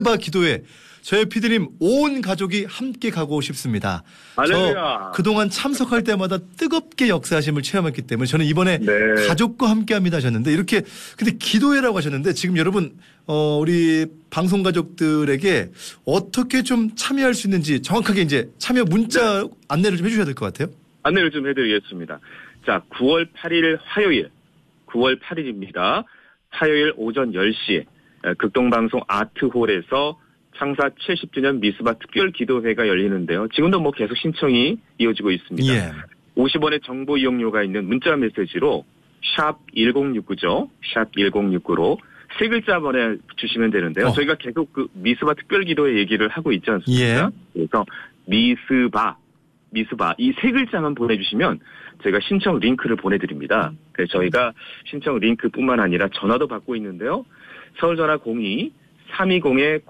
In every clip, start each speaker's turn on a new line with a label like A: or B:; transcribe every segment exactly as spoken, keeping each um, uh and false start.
A: 미스바 기도회 저희 피디님 온 가족이 함께 가고 싶습니다.
B: 할렐루야.
A: 저 그동안 참석할 때마다 뜨겁게 역사하심을 체험했기 때문에 저는 이번에
B: 네.
A: 가족과 함께합니다 하셨는데 이렇게 근데 기도회라고 하셨는데 지금 여러분 어 우리 방송 가족들에게 어떻게 좀 참여할 수 있는지 정확하게 이제 참여 문자 네. 안내를 좀 해주셔야 될 것 같아요.
B: 안내를 좀 해드리겠습니다. 자, 구월 팔일 화요일, 구월 팔일입니다. 화요일 오전 열 시 극동방송 아트홀에서 창사 칠십 주년 미스바 특별 기도회가 열리는데요. 지금도 뭐 계속 신청이 이어지고 있습니다.
A: 예.
B: 오십 원의 정보 이용료가 있는 문자 메시지로 샵 일공육구죠. 샵 일공육구로 세 글자 보내주시면 되는데요.
A: 어.
B: 저희가 계속 그 미스바 특별 기도회 얘기를 하고 있지 않습니까?
A: 예.
B: 그래서 미스바, 미스바 이 세 글자만 보내주시면 저희가 신청 링크를 보내드립니다. 그래서 저희가 신청 링크뿐만 아니라 전화도 받고 있는데요. 서울전화 공이 삼이공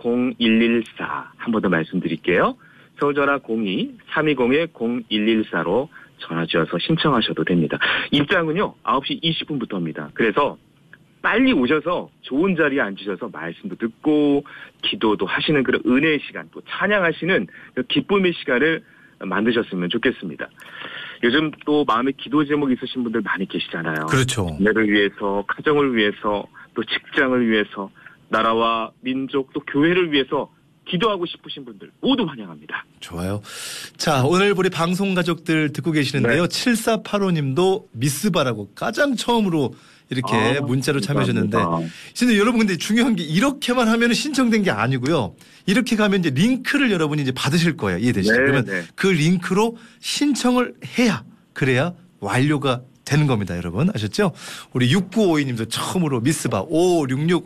B: 공일일사 한 번 더 말씀드릴게요. 서울전화 공이 삼이공 공일일사로 전화 주셔서 신청하셔도 됩니다. 입장은요 아홉 시 이십 분부터입니다. 그래서 빨리 오셔서 좋은 자리에 앉으셔서 말씀도 듣고 기도도 하시는 그런 은혜의 시간 또 찬양하시는 그 기쁨의 시간을 만드셨으면 좋겠습니다. 요즘 또 마음에 기도 제목 있으신 분들 많이 계시잖아요.
A: 그렇죠.
B: 자녀를 위해서, 가정을 위해서, 또 직장을 위해서, 나라와 민족 또 교회를 위해서 기도하고 싶으신 분들 모두 환영합니다.
A: 좋아요. 자, 오늘 우리 방송 가족들 듣고 계시는데요.
B: 네.
A: 칠사팔오 님도 미스바라고 가장 처음으로 이렇게
B: 아,
A: 문자로 참여하셨는데.
B: 감사합니다.
A: 근데 여러분 근데 중요한 게 이렇게만 하면 신청된 게 아니고요. 이렇게 가면 이제 링크를 여러분이 이제 받으실 거예요. 이해되시죠?
B: 네,
A: 그러면
B: 네.
A: 그 링크로 신청을 해야 그래야 완료가 되는 겁니다, 여러분. 아셨죠? 우리 육구오이 님도 처음으로 미스바 오육육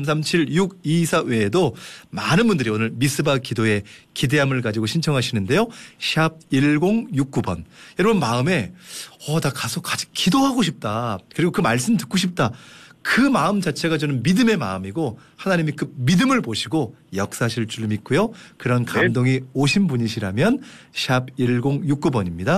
A: 오삼삼칠육이사 외에도 많은 분들이 오늘 미스바 기도에 기대함을 가지고 신청하시는데요. 샵 일공육구 번. 여러분 마음에 어, 나 가서 같이 기도하고 싶다. 그리고 그 말씀 듣고 싶다. 그 마음 자체가 저는 믿음의 마음이고 하나님이 그 믿음을 보시고 역사하실 줄 믿고요. 그런 감동이 네. 오신 분이시라면 샵 일공육구 번입니다.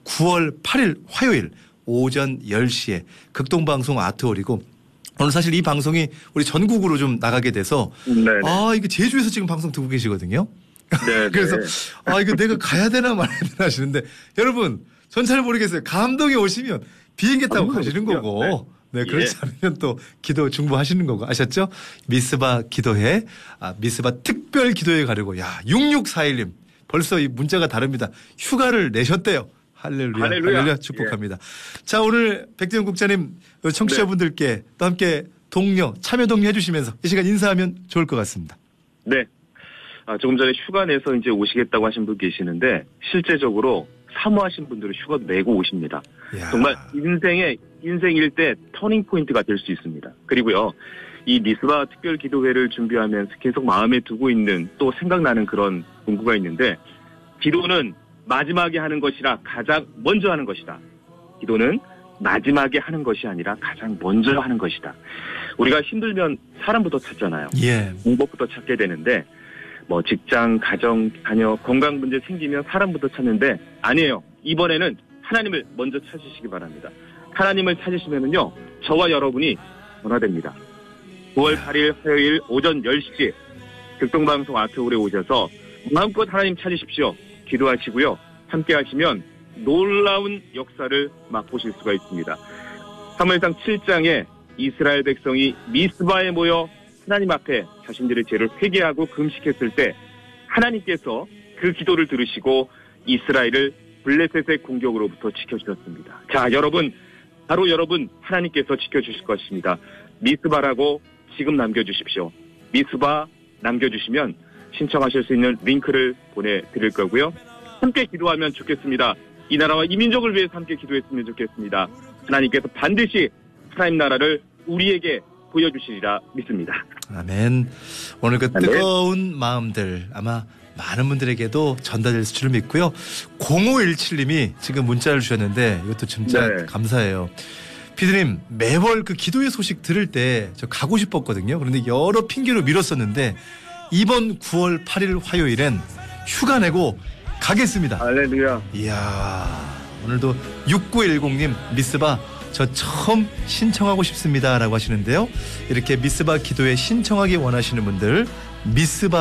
A: 구월 팔일 화요일 오전 열 시에 극동방송 아트홀이고 오늘 사실 이 방송이 우리 전국으로 좀 나가게 돼서
B: 네네.
A: 아 이게 제주에서 지금 방송 듣고 계시거든요.
B: 네네.
A: 그래서 아 이거 내가 가야 되나 말아야 되나 하시는데 여러분 전 잘 모르겠어요. 감동이 오시면 비행기 타고 아, 가시는 거고 네, 네 그렇지 예. 않으면 또 기도 중보하시는 거고 아셨죠? 미스바 기도회 아, 미스바 특별 기도회 가려고 야 육육사일 님 벌써 이 문자가 다릅니다. 휴가를 내셨대요. 할렐루야, 할렐루야, 할렐루야 축복합니다. 예. 자, 오늘 백대영 국장님 청취자분들께 네. 또 함께 동료, 참여 동료 해주시면서 이 시간 인사하면 좋을 것 같습니다.
B: 네. 아, 조금 전에 휴가 내서 이제 오시겠다고 하신 분 계시는데 실제적으로 사모하신 분들은 휴가 내고 오십니다. 야. 정말 인생의 인생일 때 터닝 포인트가 될 수 있습니다. 그리고요. 이 미스바 특별 기도회를 준비하면서 계속 마음에 두고 있는 또 생각나는 그런 문구가 있는데 기도는 마지막에 하는 것이라 가장 먼저 하는 것이다. 기도는 마지막에 하는 것이 아니라 가장 먼저 하는 것이다. 우리가 힘들면 사람부터 찾잖아요.
A: 예.
B: 방법부터 찾게 되는데 뭐 직장, 가정, 자녀, 건강 문제 생기면 사람부터 찾는데 아니에요. 이번에는 하나님을 먼저 찾으시기 바랍니다. 하나님을 찾으시면은요. 저와 여러분이 변화됩니다. 구월 팔일 화요일 오전 열 시 극동방송 아트홀에 오셔서 마음껏 하나님 찾으십시오. 기도하시고요. 함께 하시면 놀라운 역사를 맛보실 수가 있습니다. 사무엘상 칠 장에 이스라엘 백성이 미스바에 모여 하나님 앞에 자신들의 죄를 회개하고 금식했을 때 하나님께서 그 기도를 들으시고 이스라엘을 블레셋의 공격으로부터 지켜주셨습니다. 자, 여러분, 바로 여러분 하나님께서 지켜주실 것입니다. 미스바라고 지금 남겨주십시오. 미스바 남겨주시면 신청하실 수 있는 링크를 보내드릴 거고요. 함께 기도하면 좋겠습니다. 이 나라와 이 민족을 위해서 함께 기도했으면 좋겠습니다. 하나님께서 반드시 하나님 나라를 우리에게 보여주시리라 믿습니다.
A: 아멘. 오늘 그 뜨거운 마음들 아마 많은 분들에게도 전달될 줄 믿고요. 공오일칠 님이 지금 문자를 주셨는데 이것도 진짜 네. 감사해요. 피디님 매월 그 기도의 소식 들을 때 저 가고 싶었거든요. 그런데 여러 핑계로 미뤘었는데 이번 구월 팔일 화요일엔 휴가 내고 가겠습니다.
B: 할렐루야.
A: 이야 오늘도 육구일공 님 미스바 저 처음 신청하고 싶습니다 라고 하시는데요. 이렇게 미스바 기도에 신청하기 원하시는 분들 미스바